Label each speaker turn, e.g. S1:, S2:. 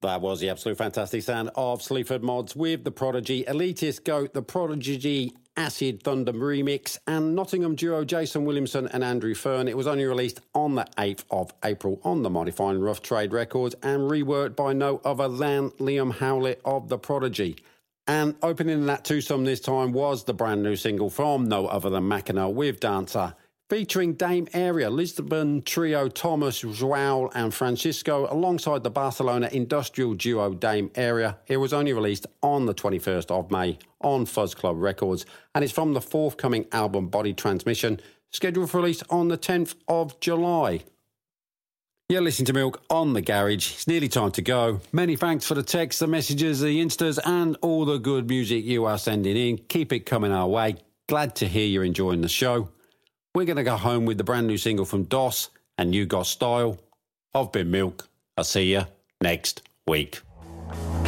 S1: That was the absolute fantastic sound of Sleaford Mods with The Prodigy, Elitist Goat, The Prodigy Acid Thunder remix, and Nottingham duo Jason Williamson and Andrew Fern. It was only released on the 8th of April on the mighty fine Rough Trade Records and reworked by no other than Liam Howlett of The Prodigy. And opening that twosome this time was the brand new single from no other than Mackinac with Dancer, featuring Dame Area, Lisbon trio Thomas, João and Francisco, alongside the Barcelona industrial duo Dame Area. It was only released on the 21st of May on Fuzz Club Records, and it's from the forthcoming album Body Transmission, scheduled for release on the 10th of July. You're listening to Milk on The Garage. It's nearly time to go. Many thanks for the texts, the messages, the instas, and all the good music you are sending in. Keep it coming our way. Glad to hear you're enjoying the show. We're going to go home with the brand new single from DOS and You Got Style. I've been Milk. I'll see you next week.